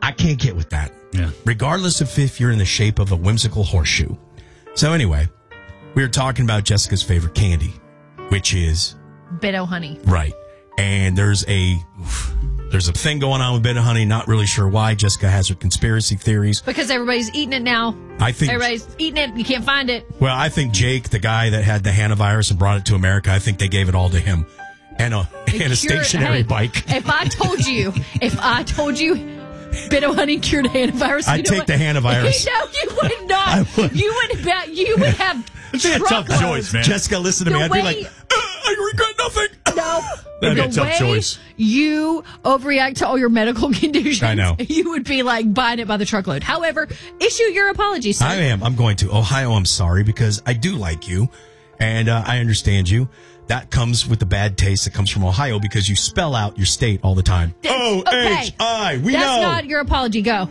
I can't get with that. Yeah. Regardless of if you're in the shape of a whimsical horseshoe. So anyway, we were talking about Jessica's favorite candy, which is Bit-O-Honey. right. And there's a thing going on with Bit-O-Honey. Not really sure why. Jessica has her conspiracy theories. Because everybody's eating it now. I think everybody's eating it. You can't find it. Well, I think Jake, the guy that had the hantavirus and brought it to America, I think they gave it all to him. And a stationary bike. If I told you Bit-O-Honey cured hantavirus, I'd take the hantavirus. No, you would not. I would. You would have It's a tough truckloads. choice, man. Jessica, listen to me. I'd be like, I regret nothing. No. That'd be a The tough way choice. you overreact to all your medical conditions, I know. you would be like buying it by the truckload. However, issue your apology, sir. I am. I'm going to. Ohio, I'm sorry because I do like you and I understand you. That comes with the bad taste that comes from Ohio because you spell out your state all the time. O-H-I. We know. That's not your apology. Go.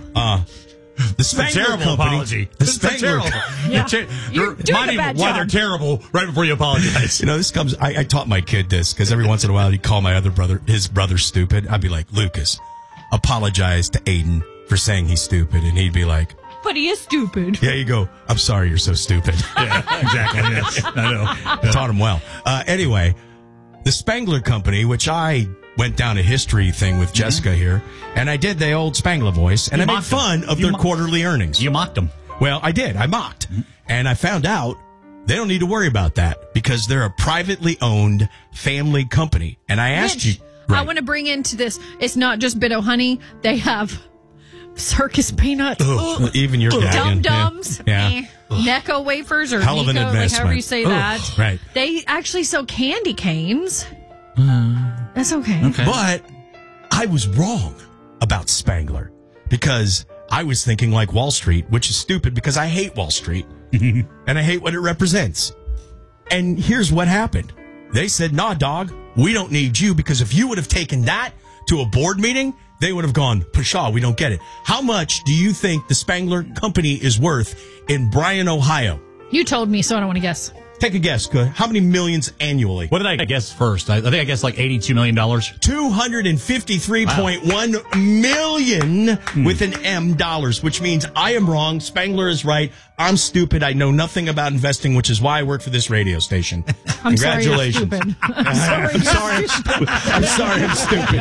The Spangler Terrible Company. apology. The It's Spangler terrible. You're doing Remind a him bad why job. they're terrible right before you apologize. You know, this comes. I taught my kid this because every once in a while he'd call my other brother, his brother, stupid. I'd be like, Lucas, apologize to Aiden for saying he's stupid, and he'd be like, But he is stupid. yeah, you go. I'm sorry, you're so stupid. Yeah, exactly. Yes, I know. Taught him well. Anyway, the Spangler Company, which I went down a history thing with Jessica here, and I did the old Spangler voice, and You I made mocked them. fun of You their mocked- quarterly earnings. You mocked them. Well, I did. I mocked. And I found out they don't need to worry about that because they're a privately owned family company. And I asked Which you. I Right. want to bring into this. It's not just Bit-O-Honey. They have circus peanuts. Ugh, even your dad. Dum Dums, Yeah. Necco wafers, or Hell of an Nico, like however investment. you say Ugh, that. right. They actually sell candy canes. That's okay. But I was wrong about Spangler because I was thinking like Wall Street, which is stupid because I hate Wall Street and I hate what it represents. And here's what happened. They said, nah, dog, we don't need you because if you would have taken that to a board meeting, they would have gone, Pshaw, we don't get it. How much do you think the Spangler Company is worth in Bryan, Ohio? You told me, so I don't want to guess. Take a guess. Good. How many millions annually? What did I guess first? I think I guessed like $82 million. $253.1 million with an M dollars, which means I am wrong. Spangler is right. I'm stupid. I know nothing about investing, which is why I work for this radio station. I'm sorry you're Congratulations. stupid. I'm sorry I'm stupid.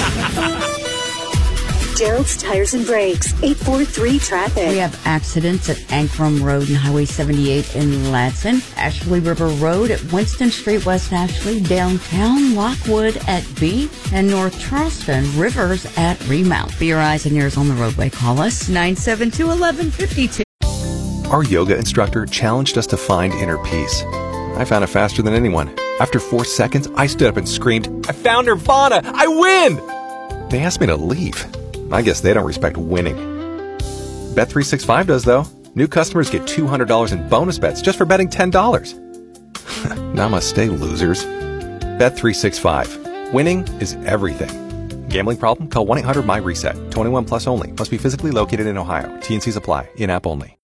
Gerald's Tires and Brakes, 843-TRAFFIC. We have accidents at Ankrum Road and Highway 78 in Ladson, Ashley River Road at Winston Street, West Ashley, downtown Lockwood at B, and North Charleston, Rivers at Remount. Be your eyes and ears on the roadway. Call us 972-1152. Our yoga instructor challenged us to find inner peace. I found it faster than anyone. After 4 seconds, I stood up and screamed, I found Nirvana! I win! They asked me to leave. I guess they don't respect winning. Bet365 does, though. New customers get $200 in bonus bets just for betting $10. Namaste, losers. Bet365. Winning is everything. Gambling problem? Call 1-800-MY-RESET. 21 plus only. Must be physically located in Ohio. T&Cs apply. In-app only.